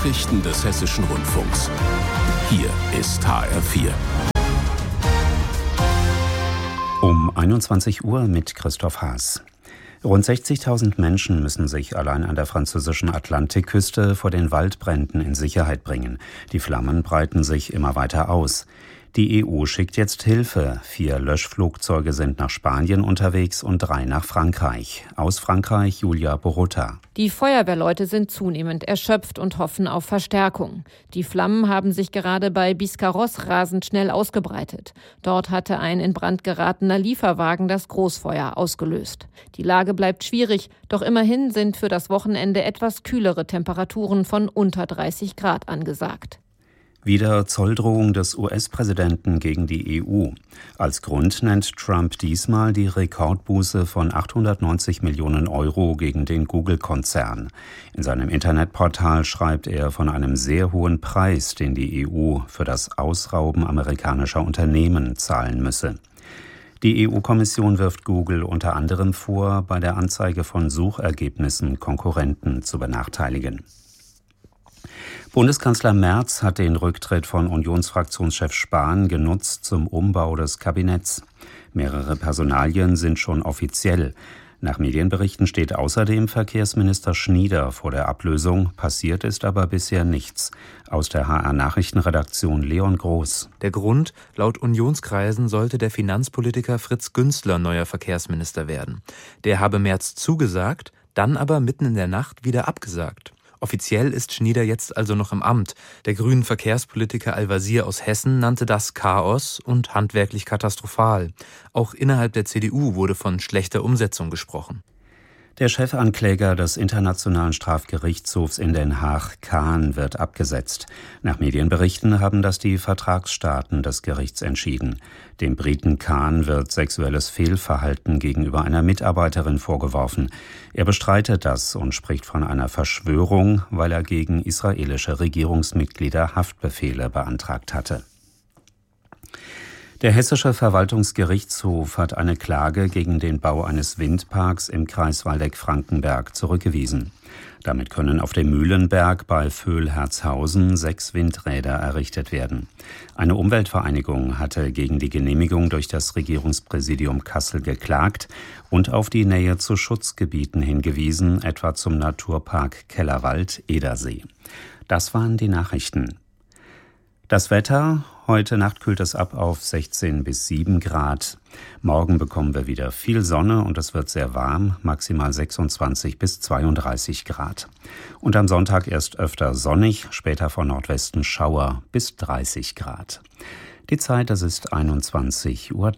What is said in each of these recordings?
Nachrichten des Hessischen Rundfunks. Hier ist HR4. Um 21 Uhr mit Christoph Haas. Rund 60.000 Menschen müssen sich allein an der französischen Atlantikküste vor den Waldbränden in Sicherheit bringen. Die Flammen breiten sich immer weiter aus. Die EU schickt jetzt Hilfe. 4 Löschflugzeuge sind nach Spanien unterwegs und 3 nach Frankreich. Aus Frankreich Julia Borutta. Die Feuerwehrleute sind zunehmend erschöpft und hoffen auf Verstärkung. Die Flammen haben sich gerade bei Biscarrosse rasend schnell ausgebreitet. Dort hatte ein in Brand geratener Lieferwagen das Großfeuer ausgelöst. Die Lage bleibt schwierig, doch immerhin sind für das Wochenende etwas kühlere Temperaturen von unter 30 Grad angesagt. Wieder Zolldrohung des US-Präsidenten gegen die EU. Als Grund nennt Trump diesmal die Rekordbuße von 890 Millionen Euro gegen den Google-Konzern. In seinem Internetportal schreibt er von einem sehr hohen Preis, den die EU für das Ausrauben amerikanischer Unternehmen zahlen müsse. Die EU-Kommission wirft Google unter anderem vor, bei der Anzeige von Suchergebnissen Konkurrenten zu benachteiligen. Bundeskanzler Merz hat den Rücktritt von Unionsfraktionschef Spahn genutzt zum Umbau des Kabinetts. Mehrere Personalien sind schon offiziell. Nach Medienberichten steht außerdem Verkehrsminister Schnieder vor der Ablösung. Passiert ist aber bisher nichts. Aus der HR-Nachrichtenredaktion Leon Groß. Der Grund: Laut Unionskreisen sollte der Finanzpolitiker Fritz Günzler neuer Verkehrsminister werden. Der habe Merz zugesagt, dann aber mitten in der Nacht wieder abgesagt. Offiziell ist Schnieder jetzt also noch im Amt. Der grünen Verkehrspolitiker Al-Wazir aus Hessen nannte das Chaos und handwerklich katastrophal. Auch innerhalb der CDU wurde von schlechter Umsetzung gesprochen. Der Chefankläger des Internationalen Strafgerichtshofs in Den Haag, Khan, wird abgesetzt. Nach Medienberichten haben das die Vertragsstaaten des Gerichts entschieden. Dem Briten Khan wird sexuelles Fehlverhalten gegenüber einer Mitarbeiterin vorgeworfen. Er bestreitet das und spricht von einer Verschwörung, weil er gegen israelische Regierungsmitglieder Haftbefehle beantragt hatte. Der Hessische Verwaltungsgerichtshof hat eine Klage gegen den Bau eines Windparks im Kreis Waldeck-Frankenberg zurückgewiesen. Damit können auf dem Mühlenberg bei Vöhl-Herzhausen 6 Windräder errichtet werden. Eine Umweltvereinigung hatte gegen die Genehmigung durch das Regierungspräsidium Kassel geklagt und auf die Nähe zu Schutzgebieten hingewiesen, etwa zum Naturpark Kellerwald-Edersee. Das waren die Nachrichten. Das Wetter: Heute Nacht kühlt es ab auf 16 bis 7 Grad. Morgen bekommen wir wieder viel Sonne und es wird sehr warm, maximal 26 bis 32 Grad. Und am Sonntag erst öfter sonnig, später von Nordwesten Schauer bis 30 Grad. Die Zeit, das ist 21:03 Uhr.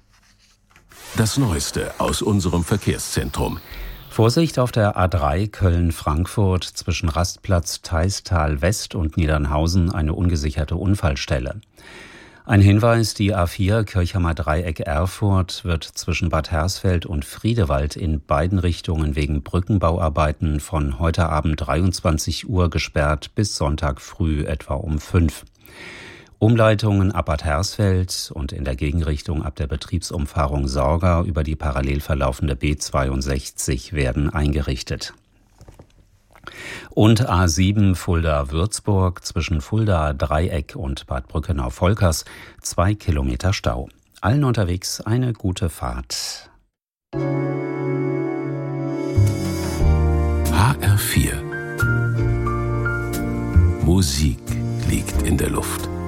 Das Neueste aus unserem Verkehrszentrum. Vorsicht auf der A3 Köln-Frankfurt zwischen Rastplatz Theistal West und Niedernhausen, eine ungesicherte Unfallstelle. Ein Hinweis: Die A4 Kirchhammer Dreieck Erfurt wird zwischen Bad Hersfeld und Friedewald in beiden Richtungen wegen Brückenbauarbeiten von heute Abend 23 Uhr gesperrt bis Sonntag früh etwa um 5. Umleitungen ab Bad Hersfeld und in der Gegenrichtung ab der Betriebsumfahrung Sorga über die parallel verlaufende B62 werden eingerichtet. Und A7 Fulda-Würzburg zwischen Fulda-Dreieck und Bad Brückenau-Volkers 2 Kilometer Stau. Allen unterwegs eine gute Fahrt. HR4. Musik liegt in der Luft.